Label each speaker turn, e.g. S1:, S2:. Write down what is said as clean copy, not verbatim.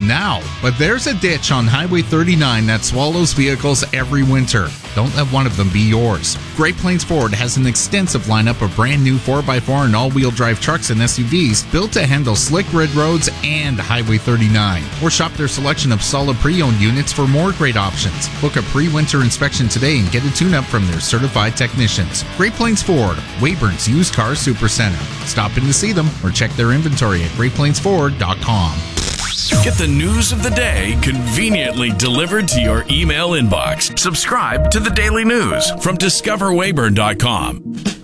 S1: now. But there's a ditch on Highway 39 that swallows vehicles every winter. Don't let one of them be yours. Great Plains Ford has an extensive lineup of brand new 4x4 and all-wheel drive trucks and SUVs built to handle slick red roads and Highway 39. Or shop their selection of solid pre-owned units for more great options. Book a pre-winter inspection today and get a tune-up from their certified technicians. Great Plains Ford, Weyburn's Used Car Supercenter. Stop in to see them or check their inventory at GreatPlainsFord.com.
S2: Get the news of the day conveniently delivered to your email inbox. Subscribe to the Daily News from DiscoverWeyburn.com.